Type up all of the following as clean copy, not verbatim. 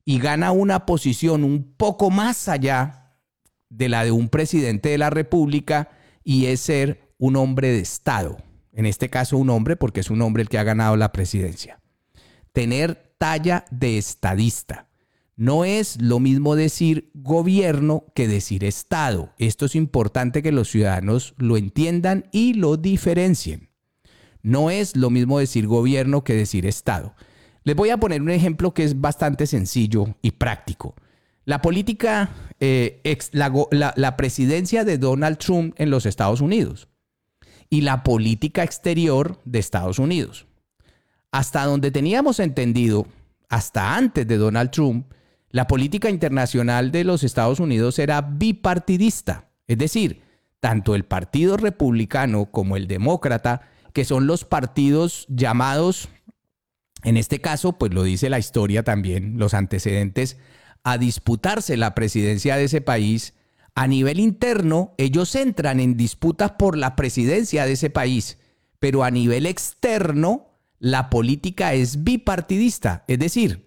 y gana una posición un poco más allá de la de un presidente de la República, y es ser un hombre de Estado. En este caso un hombre, porque es un hombre el que ha ganado la presidencia. Tener talla de estadista. No es lo mismo decir gobierno que decir Estado. Esto es importante que los ciudadanos lo entiendan y lo diferencien. No es lo mismo decir gobierno que decir Estado. Les voy a poner un ejemplo que es bastante sencillo y práctico. La política, la presidencia de Donald Trump en los Estados Unidos y la política exterior de Estados Unidos. Hasta donde teníamos entendido, hasta antes de Donald Trump, la política internacional de los Estados Unidos era bipartidista. Es decir, tanto el Partido Republicano como el Demócrata, que son los partidos llamados, en este caso, pues lo dice la historia también, los antecedentes, a disputarse la presidencia de ese país. A nivel interno, ellos entran en disputas por la presidencia de ese país, pero a nivel externo, la política es bipartidista. Es decir,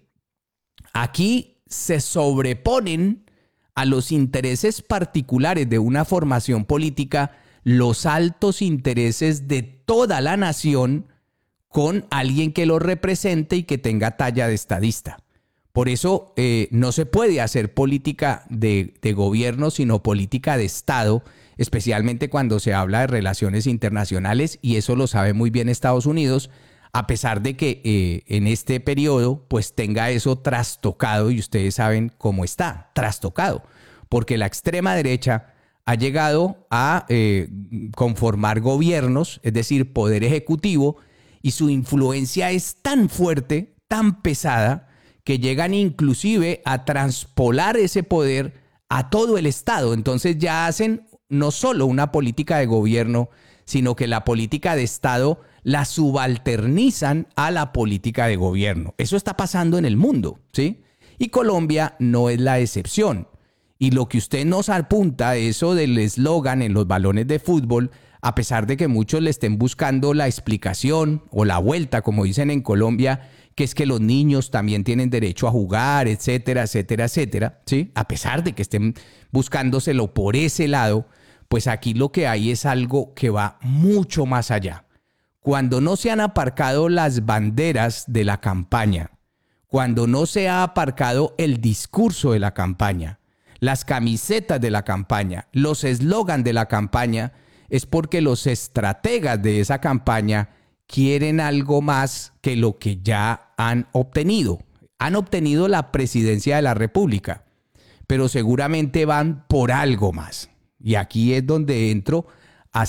aquí se sobreponen a los intereses particulares de una formación política los altos intereses de toda la nación con alguien que lo represente y que tenga talla de estadista. Por eso no se puede hacer política de gobierno, sino política de Estado, especialmente cuando se habla de relaciones internacionales, y eso lo sabe muy bien Estados Unidos, a pesar de que en este periodo pues tenga eso trastocado, y ustedes saben cómo está, trastocado, porque la extrema derecha ha llegado a conformar gobiernos, es decir, poder ejecutivo, y su influencia es tan fuerte, tan pesada, que llegan inclusive a transpolar ese poder a todo el Estado. Entonces ya hacen no solo una política de gobierno, sino que la política de Estado la subalternizan a la política de gobierno. Eso está pasando en el mundo, ¿sí? Y Colombia no es la excepción. Y lo que usted nos apunta, eso del eslogan en los balones de fútbol, a pesar de que muchos le estén buscando la explicación o la vuelta, como dicen en Colombia, que es que los niños también tienen derecho a jugar, etcétera, etcétera, etcétera, ¿sí? A pesar de que estén buscándoselo por ese lado, pues aquí lo que hay es algo que va mucho más allá. Cuando no se han aparcado las banderas de la campaña, cuando no se ha aparcado el discurso de la campaña, las camisetas de la campaña, los eslogans de la campaña, es porque los estrategas de esa campaña quieren algo más que lo que ya han obtenido. Han obtenido la presidencia de la República, pero seguramente van por algo más. Y aquí es donde entro a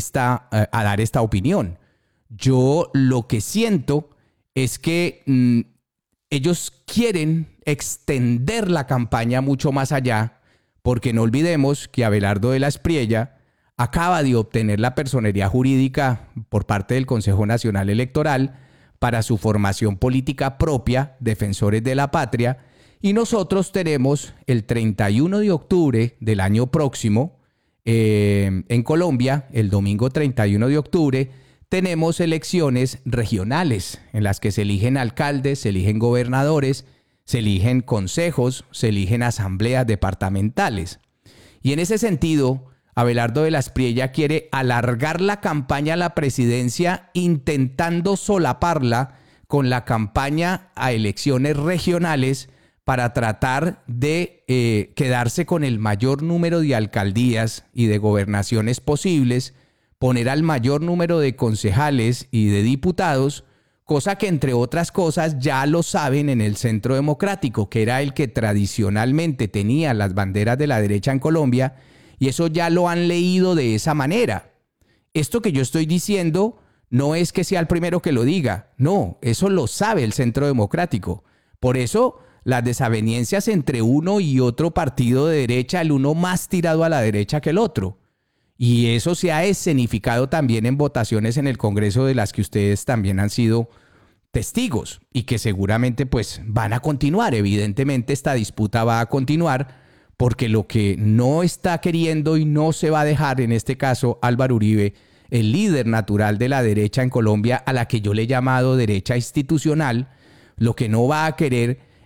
dar esta opinión. Yo lo que siento es que ellos quieren extender la campaña mucho más allá, porque no olvidemos que Abelardo de la Espriella acaba de obtener la personería jurídica por parte del Consejo Nacional Electoral para su formación política propia, Defensores de la Patria, y nosotros tenemos el 31 de octubre del año próximo en Colombia, el domingo 31 de octubre, tenemos elecciones regionales en las que se eligen alcaldes, se eligen gobernadores, se eligen consejos, se eligen asambleas departamentales. Y en ese sentido, Abelardo de la Espriella quiere alargar la campaña a la presidencia intentando solaparla con la campaña a elecciones regionales para tratar de quedarse con el mayor número de alcaldías y de gobernaciones posibles, poner al mayor número de concejales y de diputados, cosa que entre otras cosas ya lo saben en el Centro Democrático, que era el que tradicionalmente tenía las banderas de la derecha en Colombia, y eso ya lo han leído de esa manera. Esto que yo estoy diciendo no es que sea el primero que lo diga, no, eso lo sabe el Centro Democrático. Por eso las desavenencias entre uno y otro partido de derecha, el uno más tirado a la derecha que el otro. Y eso se ha escenificado también en votaciones en el Congreso de las que ustedes también han sido testigos y que seguramente pues van a continuar. Evidentemente esta disputa va a continuar porque lo que no está queriendo y no se va a dejar, en este caso Álvaro Uribe, el líder natural de la derecha en Colombia, a la que yo le he llamado derecha institucional, lo que no va a querer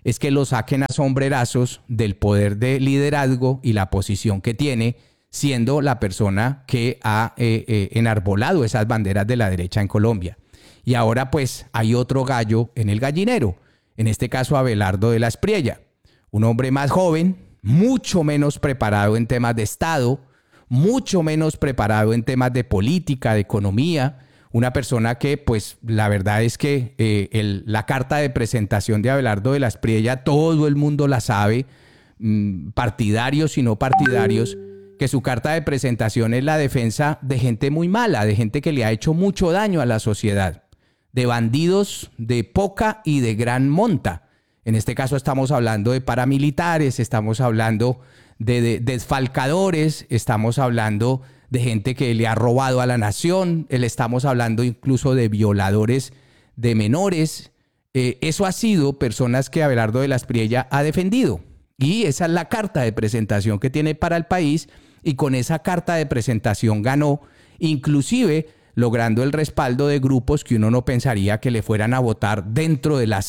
es que lo saquen a sombrerazos del poder de liderazgo y la posición que tiene, siendo la persona que ha enarbolado esas banderas de la derecha en Colombia. Y ahora pues hay otro gallo en el gallinero, en este caso Abelardo de la Espriella, un hombre más joven, mucho menos preparado en temas de Estado, mucho menos preparado en temas de política, de economía, una persona que pues la verdad es que la carta de presentación de Abelardo de la Espriella todo el mundo la sabe, partidarios y no partidarios, que su carta de presentación es la defensa de gente muy mala, de gente que le ha hecho mucho daño a la sociedad, de bandidos de poca y de gran monta. En este caso estamos hablando de paramilitares, estamos hablando de desfalcadores, estamos hablando de gente que le ha robado a la nación, estamos hablando incluso de violadores de menores. Eso ha sido personas que Abelardo de la Espriella ha defendido. Y esa es la carta de presentación que tiene para el país, y con esa carta de presentación ganó, inclusive logrando el respaldo de grupos que uno no pensaría que le fueran a votar dentro del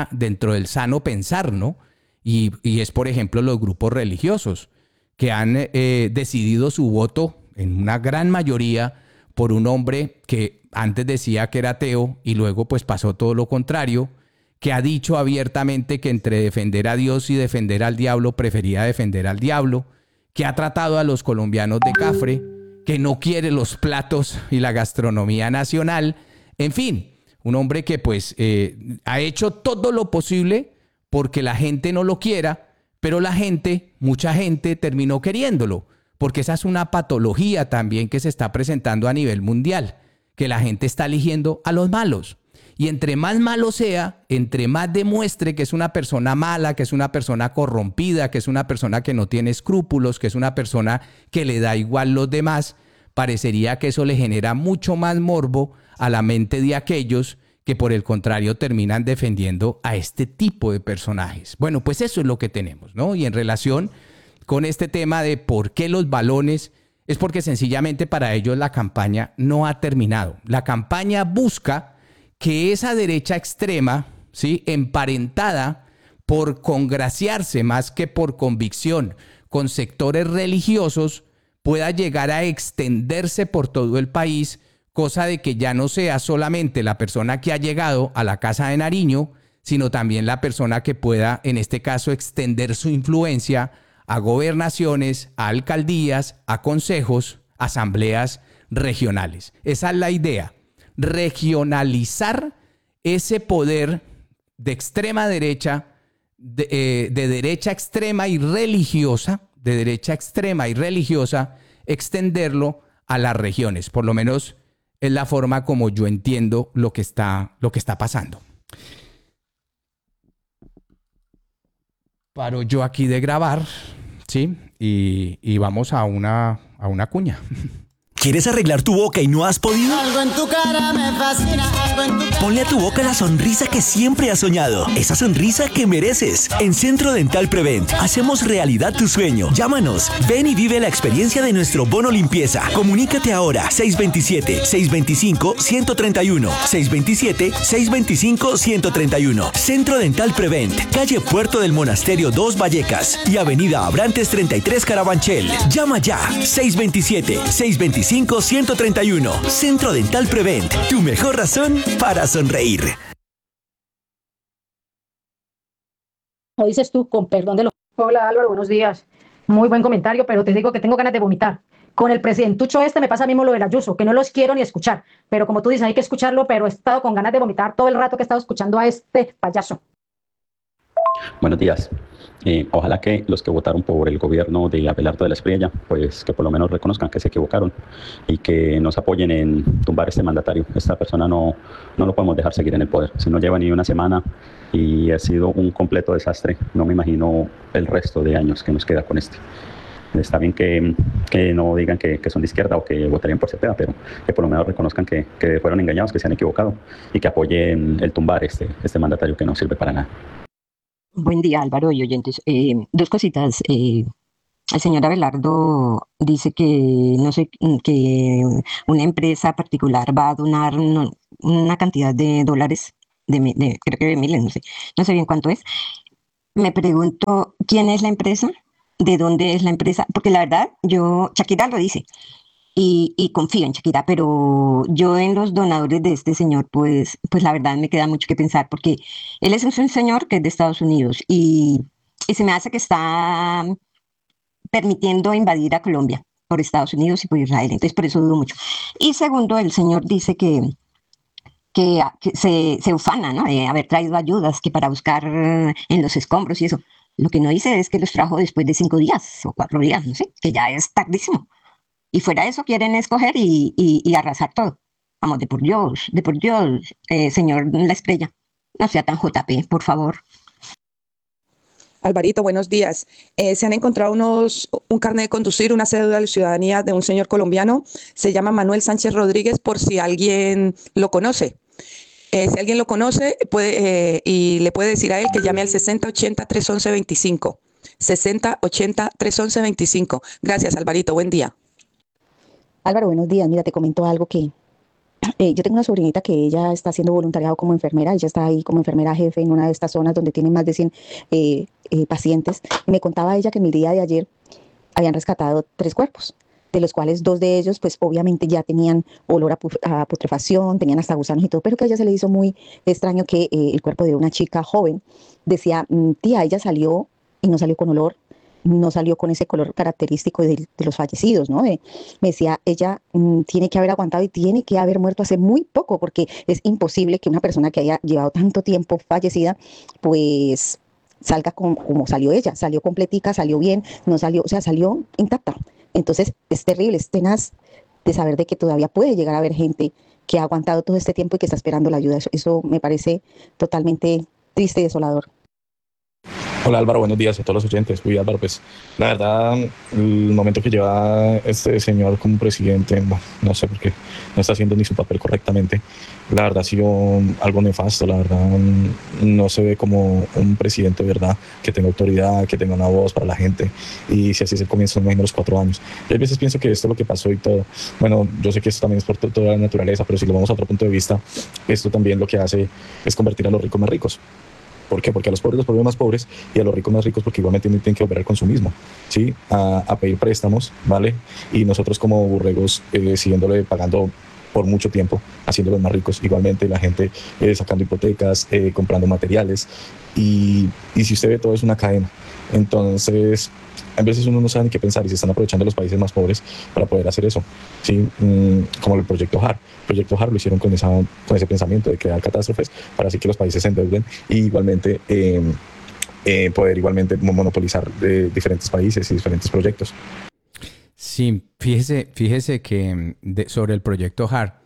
sano pensar, ¿no? Y es, por ejemplo, los grupos religiosos que han decidido su voto en una gran mayoría por un hombre que antes decía que era ateo y luego pues pasó todo lo contrario, que ha dicho abiertamente que entre defender a Dios y defender al diablo prefería defender al diablo, que ha tratado a los colombianos de cafre, que no quiere los platos y la gastronomía nacional. En fin, un hombre que pues ha hecho todo lo posible porque la gente no lo quiera, pero mucha gente terminó queriéndolo, porque esa es una patología también que se está presentando a nivel mundial, que la gente está eligiendo a los malos. Y entre más malo sea, entre más demuestre que es una persona mala, que es una persona corrompida, que es una persona que no tiene escrúpulos, que es una persona que le da igual los demás, parecería que eso le genera mucho más morbo a la mente de aquellos que por el contrario terminan defendiendo a este tipo de personajes. Bueno, pues eso es lo que tenemos, ¿no? Y en relación con este tema de por qué los balones, es porque sencillamente para ellos la campaña no ha terminado. La campaña busca que esa derecha extrema, ¿sí?, emparentada por congraciarse más que por convicción con sectores religiosos, pueda llegar a extenderse por todo el país, cosa de que ya no sea solamente la persona que ha llegado a la Casa de Nariño, sino también la persona que pueda, en este caso, extender su influencia a gobernaciones, a alcaldías, a consejos, asambleas regionales. Esa es la idea. Regionalizar ese poder de extrema derecha, de derecha extrema y religiosa, extenderlo a las regiones. Por lo menos es la forma como yo entiendo lo que está pasando. Paro yo aquí de grabar, ¿sí? Y vamos a una cuña. ¿Quieres arreglar tu boca y no has podido? Algo en tu cara me fascina, algo en tu cara. Ponle a tu boca la sonrisa que siempre has soñado. Esa sonrisa que mereces. En Centro Dental Prevent hacemos realidad tu sueño. Llámanos. Ven y vive la experiencia de nuestro bono limpieza. Comunícate ahora. 627-625-131. 627-625-131. Centro Dental Prevent. Calle Puerto del Monasterio 2 Vallecas y Avenida Abrantes 33 Carabanchel. Llama ya. 627-625-131. Centro Dental Prevent, tu mejor razón para sonreír. Como dices tú, con perdón de los... Hola Álvaro, buenos días. Muy buen comentario, pero te digo que tengo ganas de vomitar. Con el presidentucho me pasa mismo lo del Ayuso, que no los quiero ni escuchar. Pero como tú dices, hay que escucharlo, pero he estado con ganas de vomitar todo el rato que he estado escuchando a este payaso. Buenos días. Ojalá que los que votaron por el gobierno de Abelardo de la Espriella, pues que por lo menos reconozcan que se equivocaron y que nos apoyen en tumbar este mandatario. Esta persona no lo podemos dejar seguir en el poder. Si no lleva ni una semana y ha sido un completo desastre, no me imagino el resto de años que nos queda con este. Está bien que no digan que son de izquierda o que votarían por Cepeda, pero que por lo menos reconozcan que fueron engañados, que se han equivocado y que apoyen el tumbar este mandatario que no sirve para nada. Buen día, Álvaro y oyentes. Dos cositas. El señor Abelardo dice que no sé, que una empresa particular va a donar una cantidad de dólares, creo que de miles, no sé bien cuánto es, Me pregunto quién es la empresa, de dónde es la empresa, porque la verdad, Shakira lo dice y confío en Shakira, pero yo en los donadores de este señor, pues la verdad me queda mucho que pensar, porque él es un señor que es de Estados Unidos y se me hace que está permitiendo invadir a Colombia por Estados Unidos y por Israel, entonces por eso dudo mucho. Y segundo, el señor dice que se ufana, ¿no? De haber traído ayudas que para buscar en los escombros y eso. Lo que no dice es que los trajo después de 5 días o 4 días, no sé, que ya es tardísimo. Y fuera de eso quieren escoger y arrasar todo. Vamos, de por Dios, señor La Estrella, no sea tan JP, por favor. Alvarito, buenos días. Se han encontrado un carnet de conducir, una cédula de ciudadanía de un señor colombiano. Se llama Manuel Sánchez Rodríguez, por si alguien lo conoce. Si alguien lo conoce y le puede decir a él que llame al 6080-311-25. 6080-311-25. Gracias, Alvarito. Buen día. Álvaro, buenos días. Mira, te comento algo que yo tengo una sobrinita que ella está haciendo voluntariado como enfermera. Ella está ahí como enfermera jefe en una de estas zonas donde tienen más de 100 pacientes. Y me contaba ella que en el día de ayer habían rescatado 3 cuerpos, de los cuales 2 de ellos, pues obviamente ya tenían olor a putrefacción, tenían hasta gusanos y todo, pero que a ella se le hizo muy extraño que el cuerpo de una chica joven decía, tía, ella salió y no salió con olor, no salió con ese color característico de los fallecidos, ¿no? Me decía, ella tiene que haber aguantado y tiene que haber muerto hace muy poco, porque es imposible que una persona que haya llevado tanto tiempo fallecida, pues salga como salió ella, salió completica, salió bien, no salió, o sea, salió intacta. Entonces es terrible, es tenaz de saber de que todavía puede llegar a haber gente que ha aguantado todo este tiempo y que está esperando la ayuda. Eso me parece totalmente triste y desolador. Hola Álvaro, buenos días a todos los oyentes. Uy Álvaro, pues la verdad, el momento que lleva este señor como presidente, bueno, no sé por qué no está haciendo ni su papel correctamente. La verdad ha sido algo nefasto, la verdad no se ve como un presidente de verdad que tenga autoridad, que tenga una voz para la gente. Y si así se comienza, imagino los 4 años. Yo a veces pienso que esto es lo que pasó y todo. Bueno, yo sé que esto también es por toda la naturaleza, pero si lo vamos a otro punto de vista, esto también lo que hace es convertir a los ricos más ricos. ¿Por qué? Porque a los pobres los vuelve más pobres y a los ricos más ricos porque igualmente tienen que operar el consumismo, ¿sí? A pedir préstamos, ¿vale? Y nosotros como borregos siguiéndole pagando por mucho tiempo, haciéndolos más ricos. Igualmente la gente sacando hipotecas, comprando materiales y si usted ve, todo es una cadena. Entonces, a veces uno no sabe ni qué pensar y se están aprovechando los países más pobres para poder hacer eso, ¿sí? Como el proyecto HAR. El proyecto HAR lo hicieron con ese pensamiento de crear catástrofes para así que los países se endeuden y igualmente poder igualmente monopolizar diferentes países y diferentes proyectos. Sí, fíjese que sobre el proyecto HAR,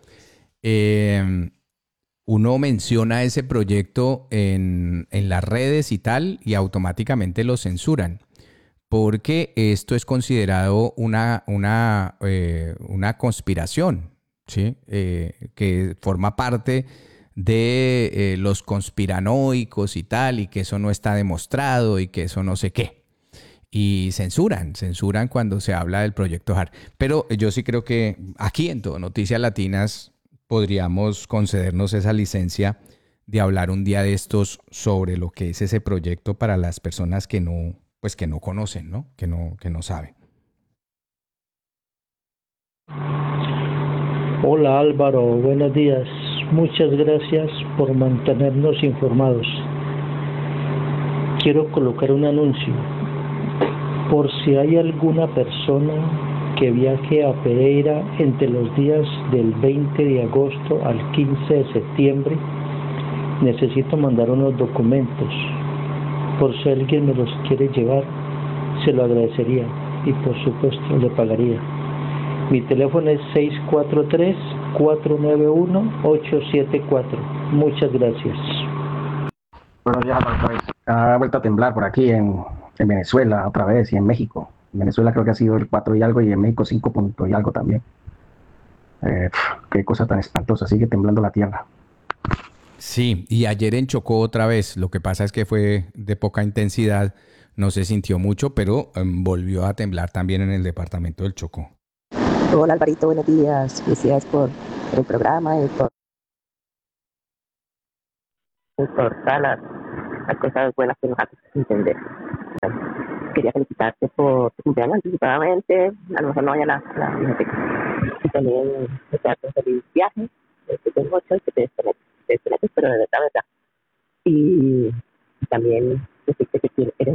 uno menciona ese proyecto en las redes y tal y automáticamente lo censuran. Porque esto es considerado una conspiración, ¿sí? Que forma parte de los conspiranoicos y tal, y que eso no está demostrado y que eso no sé qué. Y censuran cuando se habla del proyecto HAR. Pero yo sí creo que aquí en Todo Noticias Latinas podríamos concedernos esa licencia de hablar un día de estos sobre lo que es ese proyecto para las personas que no conocen, ¿no? Que no saben. Hola Álvaro, buenos días. Muchas gracias por mantenernos informados. Quiero colocar un anuncio. Por si hay alguna persona que viaje a Pereira entre los días del 20 de agosto al 15 de septiembre, necesito mandar unos documentos. Por si alguien me los quiere llevar, se lo agradecería y por supuesto le pagaría. Mi teléfono es 643-491-874. Muchas gracias. Buenos días, ha vuelto a temblar por aquí en Venezuela otra vez y en México. En Venezuela creo que ha sido el 4 y algo y en México 5 punto y algo también. Qué cosa tan espantosa, sigue temblando la tierra. Sí, y ayer en Chocó otra vez. Lo que pasa es que fue de poca intensidad, no se sintió mucho, pero volvió a temblar también en el departamento del Chocó. Hola Alvarito, buenos días. Felicidades por el programa y por Salas. las cosas buenas que nos hacen entender. Quería felicitarte por tu cumpleaños anticipadamente, a lo mejor no vaya a la biblioteca. Y también desearte un feliz viaje, que te mucho y que te desconectes, pero de verdad. Y también decirte que eres...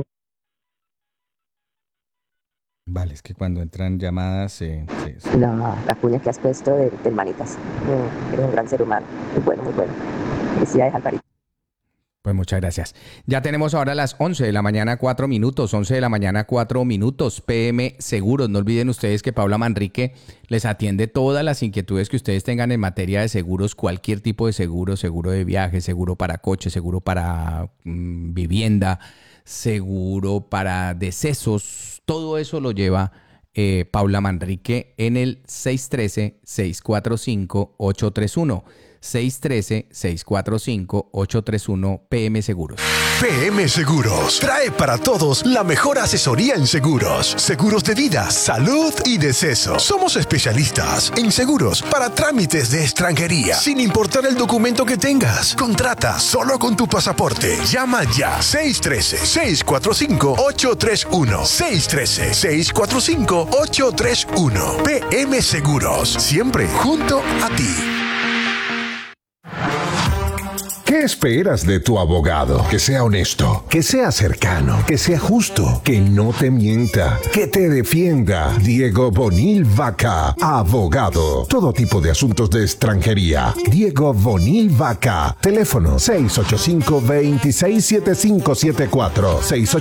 Vale, es que cuando entran llamadas... La cuña que has puesto de hermanitas. Eres un gran ser humano. Muy bueno, muy bueno. Felicidades, Alvarito. Pues muchas gracias. Ya tenemos ahora las 11 de la mañana, 4 minutos. 11 de la mañana, 4 minutos. PM Seguros. No olviden ustedes que Paula Manrique les atiende todas las inquietudes que ustedes tengan en materia de seguros. Cualquier tipo de seguro. Seguro de viaje, seguro para coche, seguro para vivienda, seguro para decesos. Todo eso lo lleva Paula Manrique en el 613-645-831. 613-645-831 PM Seguros. PM Seguros trae para todos la mejor asesoría en seguros. Seguros de vida, salud y deceso. Somos especialistas en seguros para trámites de extranjería, sin importar el documento que tengas. Contrata solo con tu pasaporte. Llama ya. 613-645-831. 613-645-831. PM Seguros. Siempre junto a ti. ¿Qué esperas de tu abogado? Que sea honesto, que sea cercano, que sea justo, que no te mienta, que te defienda. Diego Bonil Vaca, abogado. Todo tipo de asuntos de extranjería. Diego Bonil Vaca. Teléfono 685-267574.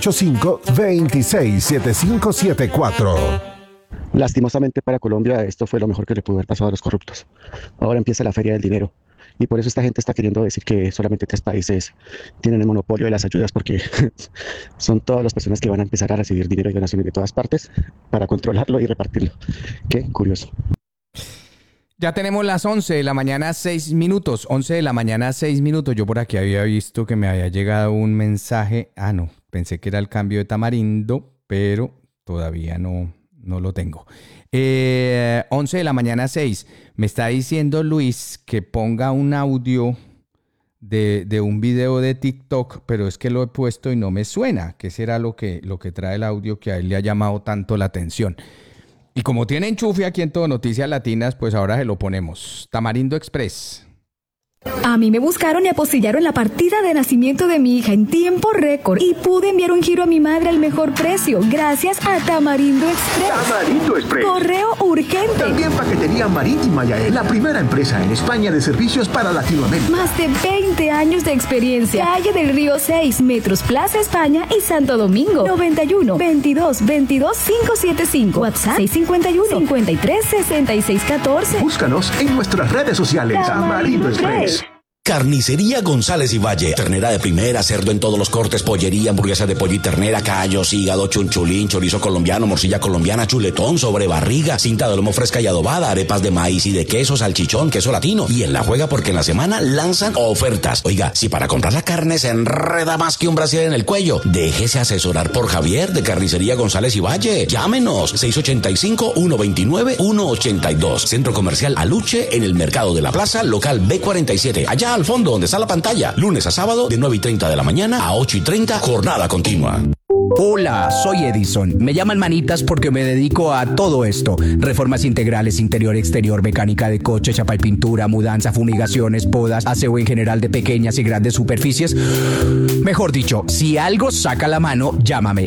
685-267574. Lastimosamente para Colombia esto fue lo mejor que le pudo haber pasado a los corruptos. Ahora empieza la feria del dinero. Y por eso esta gente está queriendo decir que solamente 3 países tienen el monopolio de las ayudas, porque son todas las personas que van a empezar a recibir dinero y donaciones de todas partes para controlarlo y repartirlo. Qué curioso. Ya tenemos las 11 de la mañana, 6 minutos. 11 de la mañana, 6 minutos. Yo por aquí había visto que me había llegado un mensaje. No, pensé que era el cambio de Tamarindo, pero todavía no lo tengo. 11 de la mañana, 6. Me está diciendo Luis que ponga un audio de un video de TikTok, pero es que lo he puesto y no me suena. ¿Qué será lo que trae el audio que a él le ha llamado tanto la atención? Y como tiene enchufe aquí en Todo Noticias Latinas, pues ahora se lo ponemos. Tamarindo Express. A mí me buscaron y apostillaron la partida de nacimiento de mi hija en tiempo récord y pude enviar un giro a mi madre al mejor precio gracias a Tamarindo Express. Tamarindo Express. Correo urgente. También paquetería marítima Yael, la primera empresa en España de servicios para Latinoamérica. Más de 20 años de experiencia. Calle del Río 6, Metros Plaza España y Santo Domingo. 91 22 22 575. WhatsApp 651 53 66 14. Búscanos en nuestras redes sociales. Tamarindo Express. Carnicería González y Valle. Ternera de primera, cerdo en todos los cortes, pollería, hamburguesa de pollo y ternera, callos, hígado, chunchulín, chorizo colombiano, morcilla colombiana, chuletón, sobrebarriga, cinta de lomo fresca y adobada, arepas de maíz y de queso, salchichón, queso latino. Y en la juega porque en la semana lanzan ofertas. Oiga, si para comprar la carne se enreda más que un brasier en el cuello, déjese asesorar por Javier de Carnicería González y Valle. Llámenos 685-129-182. Centro Comercial Aluche en el Mercado de la Plaza, local B47. Allá al fondo donde está la pantalla. Lunes a sábado de 9:30 de la mañana a 8:30, jornada continua. Hola, soy Edison. Me llaman Manitas porque me dedico a todo esto. Reformas integrales, interior, exterior, mecánica de coche, chapa y pintura, mudanza, fumigaciones, podas, aseo en general de pequeñas y grandes superficies. Mejor dicho, si algo saca la mano, llámame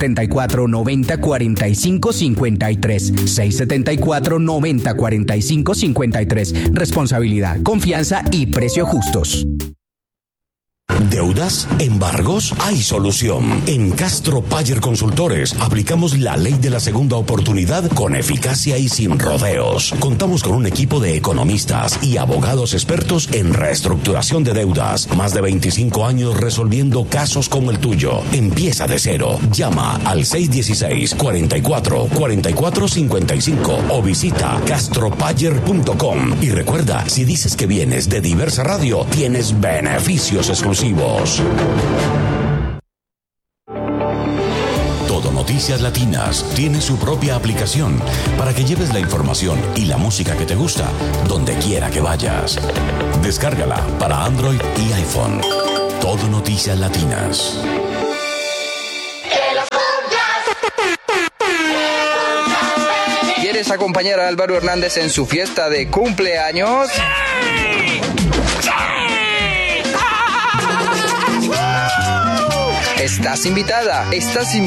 674-90-45-53. 674-90-45-53. Responsabilidad, confianza y precio justos. ¿Deudas? ¿Embargos? Hay solución. En Castro Payer Consultores aplicamos la ley de la segunda oportunidad con eficacia y sin rodeos. Contamos con un equipo de economistas y abogados expertos en reestructuración de deudas. Más de 25 años resolviendo casos como el tuyo. Empieza de cero. Llama al 616-44-44-55 o visita castropayer.com. Y recuerda, si dices que vienes de Diversa Radio, tienes beneficios exclusivos. Todo Noticias Latinas tiene su propia aplicación para que lleves la información y la música que te gusta donde quiera que vayas. Descárgala para Android y iPhone. Todo Noticias Latinas. ¿Quieres acompañar a Álvaro Hernández en su fiesta de cumpleaños? Estás invitada, estás invitado.